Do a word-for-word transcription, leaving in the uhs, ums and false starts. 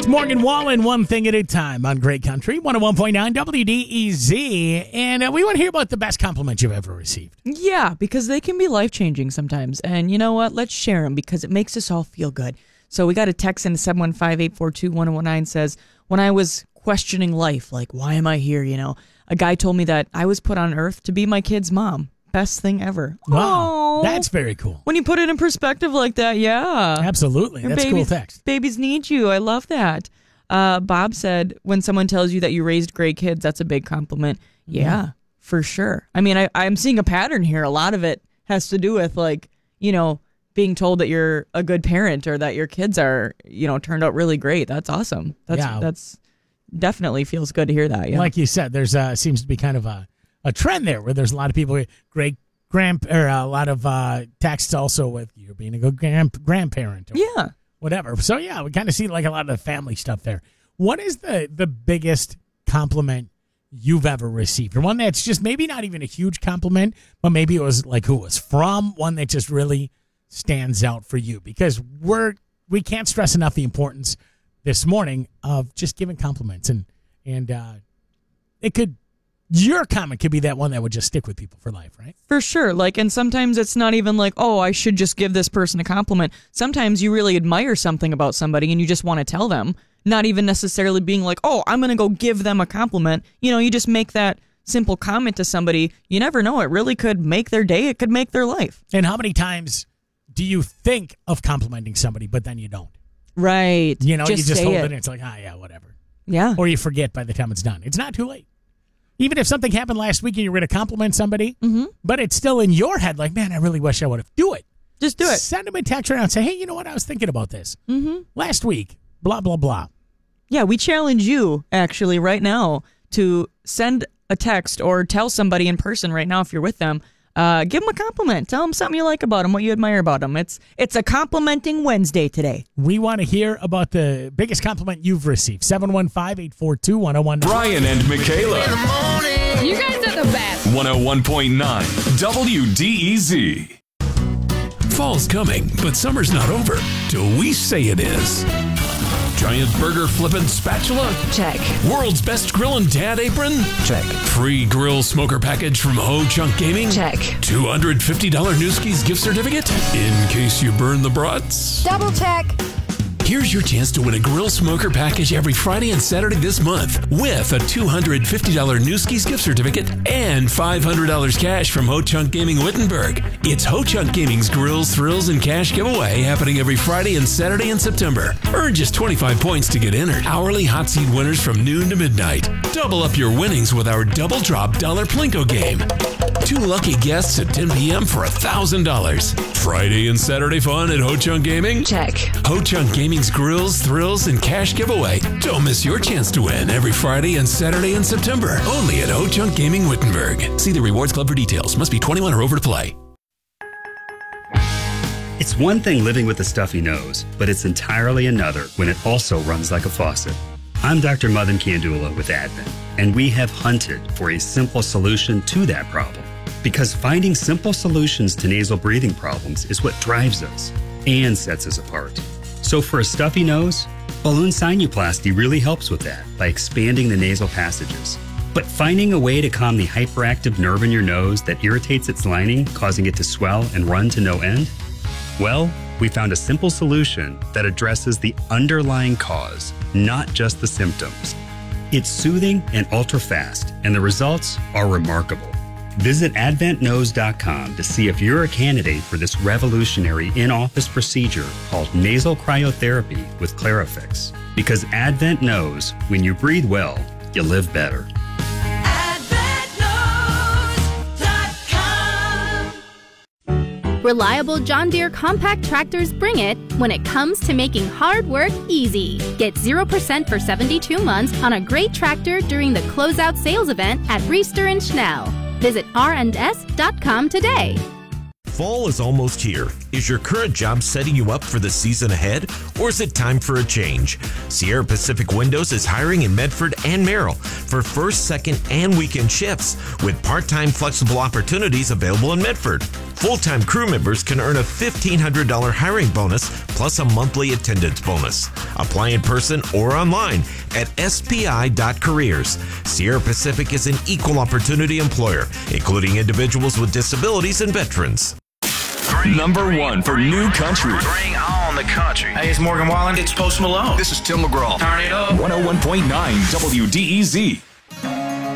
Morgan Wallen, One Thing at a Time on Great Country, one oh one point nine W D E Z. And uh, we want to hear about the best compliment you've ever received. Yeah, because they can be life-changing sometimes. And you know what? Let's share them because it makes us all feel good. So we got a text in seven one five, eight four two, one oh one nine says, when I was questioning life, like, why am I here? You know, a guy told me that I was put on earth to be my kid's mom. Best thing ever. Wow, Aww. That's very cool. When you put it in perspective like that, yeah. Absolutely. Your That's babies, cool text. Babies need you. I love that. Uh, Bob said, when someone tells you that you raised great kids, that's a big compliment. Yeah, mm. for sure. I mean, I, I'm seeing a pattern here. A lot of it has to do with, like, you know, being told that you're a good parent or that your kids are, you know, turned out really great. That's awesome. That's yeah. that's definitely feels good to hear that. Yeah. Like you said, there's uh, seems to be kind of a, a trend there where there's a lot of people, great grand, or a lot of uh, texts also with you being a good grand, grandparent. Or yeah. Whatever. So, yeah, we kind of see like a lot of the family stuff there. What is the, the biggest compliment you've ever received? Or one that's just maybe not even a huge compliment, but maybe it was like who it was from, one that just really stands out for you? Because we're, we can't stress enough the importance this morning of just giving compliments. And, and uh, it could... Your comment could be that one that would just stick with people for life, right? For sure. Like, and sometimes it's not even like, oh, I should just give this person a compliment. Sometimes you really admire something about somebody and you just want to tell them, not even necessarily being like, oh, I'm going to go give them a compliment. You know, you just make that simple comment to somebody. You never know. It really could make their day. It could make their life. And how many times do you think of complimenting somebody, but then you don't? Right. You know, just you just say hold it. it and it's like, ah, yeah, whatever. Yeah. Or you forget by the time it's done. It's not too late. Even if something happened last week and you were going to compliment somebody, mm-hmm. but it's still in your head like, man, I really wish I would have. Do it. Just do it. Send them a text right now and say, hey, you know what? I was thinking about this. Mm-hmm. Last week, blah, blah, blah. Yeah, we challenge you, actually, right now to send a text or tell somebody in person right now if you're with them. Uh, give them a compliment. Tell them something you like about them, what you admire about them. It's it's a complimenting Wednesday today. We want to hear about the biggest compliment you've received. seven one five, eight four two, one oh one nine. Brian and Michaela. In the morning. You guys are the best. one oh one point nine W D E Z. Fall's coming, but summer's not over till we say it is. Giant burger flippin' spatula? Check. World's best grillin' dad apron? Check. Free grill smoker package from Ho Chunk Gaming? Check. two hundred fifty dollars Newski's gift certificate? In case you burn the brats? Double check. Here's your chance to win a grill smoker package every Friday and Saturday this month with a two hundred fifty dollars Newski's gift certificate and five hundred dollars cash from Ho Chunk Gaming Wittenberg. It's Ho Chunk Gaming's Grills, Thrills, and Cash giveaway happening every Friday and Saturday in September. Earn just twenty-five points to get entered. Hourly hot seat winners from noon to midnight. Double up your winnings with our Double Drop Dollar Plinko game. Two lucky guests at ten p.m. for one thousand dollars. Friday and Saturday fun at Ho Chunk Gaming? Check. Ho Chunk Gaming's Grills, Thrills, and Cash giveaway. Don't miss your chance to win every Friday and Saturday in September. Only at Ho Chunk Gaming Wittenberg. See the Rewards Club for details. Must be twenty-one or over to play. It's one thing living with a stuffy nose, but it's entirely another when it also runs like a faucet. I'm Doctor Madan Kandula with Advent, and we have hunted for a simple solution to that problem. Because finding simple solutions to nasal breathing problems is what drives us and sets us apart. So for a stuffy nose, balloon sinuplasty really helps with that by expanding the nasal passages. But finding a way to calm the hyperactive nerve in your nose that irritates its lining, causing it to swell and run to no end? Well, we found a simple solution that addresses the underlying cause, not just the symptoms. It's soothing and ultra-fast, and the results are remarkable. Visit advent nose dot com to see if you're a candidate for this revolutionary in-office procedure called nasal cryotherapy with Clarifix. Because Advent knows when you breathe well, you live better. advent nose dot com. Reliable John Deere compact tractors bring it when it comes to making hard work easy. Get zero percent for seventy-two months on a great tractor during the closeout sales event at Reister and Schnell. Visit r and s dot com today. Fall is almost here. Is your current job setting you up for the season ahead, or is it time for a change? Sierra Pacific Windows is hiring in Medford and Merrill for first, second, and weekend shifts with part-time flexible opportunities available in Medford. Full-time crew members can earn a fifteen hundred dollars hiring bonus plus a monthly attendance bonus. Apply in person or online at S P I dot careers. Sierra Pacific is an equal opportunity employer, including individuals with disabilities and veterans. Number one for new country. Bring on the country. Hey, it's Morgan Wallen. It's Post Malone. This is Tim McGraw. Turn it up. one oh one point nine W D E Z.